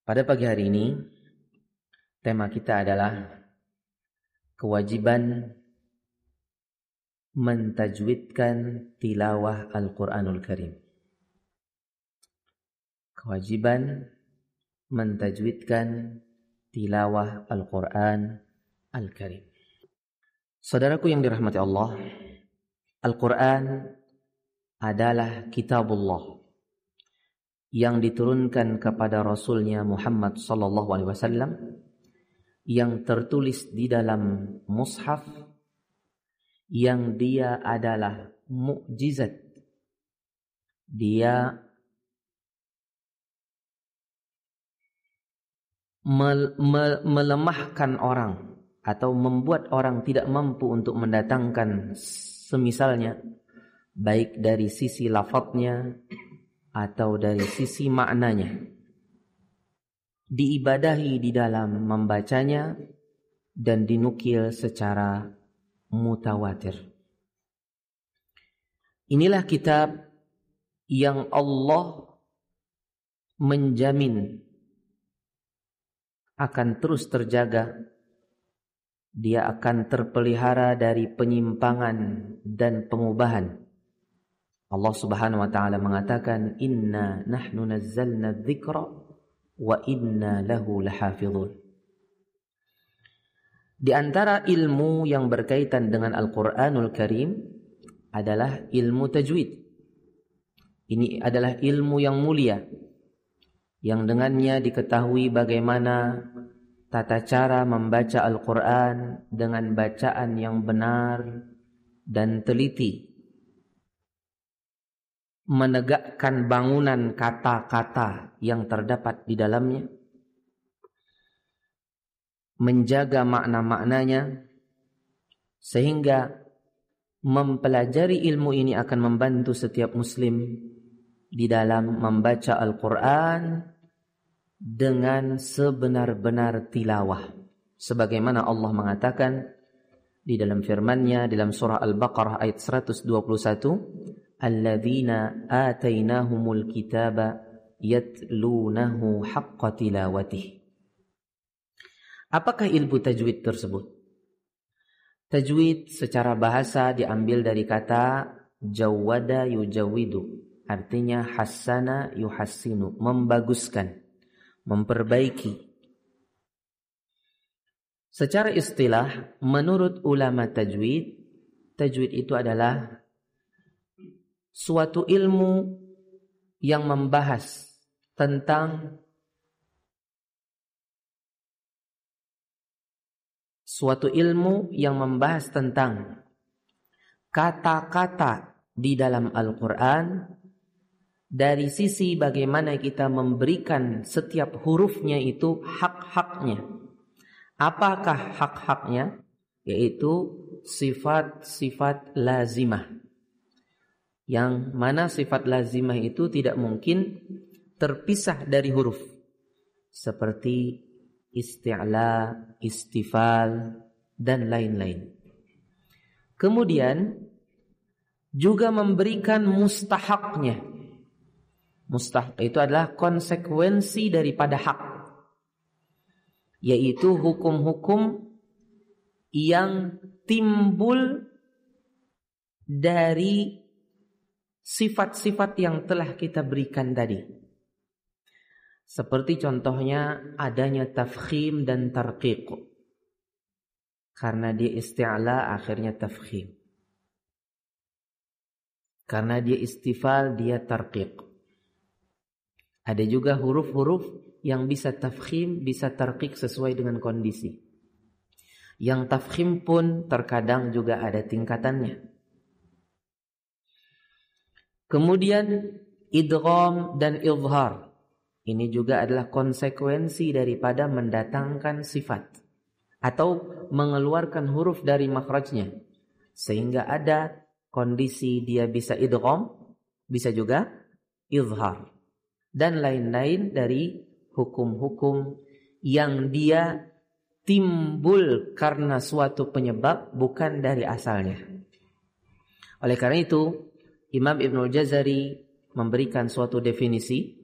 Pada pagi hari ini, tema kita adalah kewajiban mentajwidkan tilawah Al-Quranul Karim. Kewajiban mentajwidkan tilawah Al-Quran Al-Karim. Saudaraku yang dirahmati Allah, Al-Quran adalah kitabullah yang diturunkan kepada Rasulnya Muhammad sallallahu alaihi wasallam, yang tertulis di dalam mushaf, yang dia adalah mukjizat. Dia melemahkan orang atau membuat orang tidak mampu untuk mendatangkan semisalnya, baik dari sisi lafadznya atau dari sisi maknanya. Diibadahi di dalam membacanya dan dinukil secara mutawatir. Inilah kitab yang Allah menjamin akan terus terjaga. Dia akan terpelihara dari penyimpangan dan pengubahan. Allah Subhanahu wa taala mengatakan, "Inna nahnu nazzalna dzikra wa inna lahu lahafizun." Di antara ilmu yang berkaitan dengan Al-Qur'anul Karim adalah ilmu tajwid. Ini adalah ilmu yang mulia, yang dengannya diketahui bagaimana tata cara membaca Al-Qur'an dengan bacaan yang benar dan teliti, menegakkan bangunan kata-kata yang terdapat di dalamnya, menjaga makna-maknanya, sehingga mempelajari ilmu ini akan membantu setiap muslim di dalam membaca Al-Quran dengan sebenar-benar tilawah. Sebagaimana Allah mengatakan di dalam firman-Nya dalam surah Al-Baqarah ayat 121, alladzina atainahumul kitaba yatlunahu haqqa tilawatih. Apakah ilmu tajwid tersebut? Tajwid secara bahasa diambil dari kata jawwada yujawwidu, artinya hassana yuhassinu, membaguskan, memperbaiki. Secara istilah, menurut ulama tajwid, tajwid itu adalah suatu ilmu yang membahas tentang kata-kata di dalam Al-Quran dari sisi bagaimana kita memberikan setiap hurufnya itu hak-haknya. Apakah hak-haknya? Yaitu sifat-sifat lazimah, yang mana sifat lazimah itu tidak mungkin terpisah dari huruf, seperti isti'la, istifal, dan lain-lain. Kemudian juga memberikan mustahaknya. Mustahak itu adalah konsekuensi daripada hak, yaitu hukum-hukum yang timbul dari sifat-sifat yang telah kita berikan tadi. Seperti contohnya adanya tafkhim dan tarqiq. Karena dia isti'la akhirnya tafkhim. Karena dia istifal dia tarqiq. Ada juga huruf-huruf yang bisa tafkhim, bisa tarqiq sesuai dengan kondisi. Yang tafkhim pun terkadang juga ada tingkatannya. Kemudian idgham dan izhar. Ini juga adalah konsekuensi daripada mendatangkan sifat atau mengeluarkan huruf dari makhrajnya, sehingga ada kondisi dia bisa idgham, bisa juga izhar, dan lain-lain dari hukum-hukum yang dia timbul karena suatu penyebab, bukan dari asalnya. Oleh karena itu Imam Ibnul Jazari memberikan suatu definisi